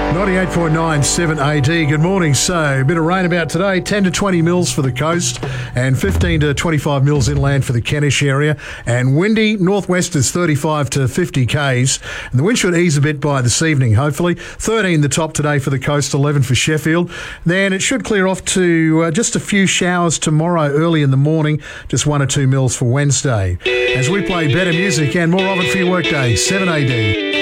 98.97 AD. Good morning. So, a bit of rain about today, 10 to 20 mils for the coast and 15 to 25 mils inland for the Kentish area. And windy, northwesters 35 to 50 Ks. And the wind should ease a bit by this evening, hopefully. 13 the top today for the coast, 11 for Sheffield. Then it should clear off to just a few showers tomorrow early in the morning, just 1 or 2 mils for Wednesday. As we play better music and more of it for your workday, 7 AD.